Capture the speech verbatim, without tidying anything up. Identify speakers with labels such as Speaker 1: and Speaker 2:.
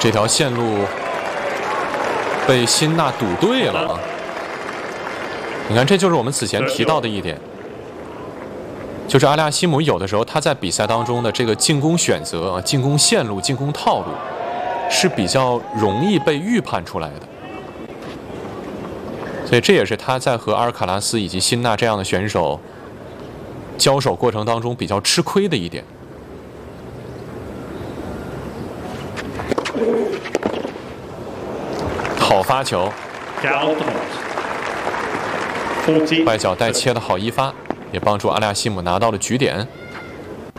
Speaker 1: 这条线路被辛纳赌对了啊！你看，这就是我们此前提到的一点，就是阿利亚西姆有的时候他在比赛当中的这个进攻选择啊、进攻线路、进攻套路是比较容易被预判出来的。所以这也是他在和阿尔卡拉斯以及辛纳这样的选手交手过程当中比较吃亏的一点。好发球，外脚带切的好一发，也帮助阿利亚西姆拿到了局点。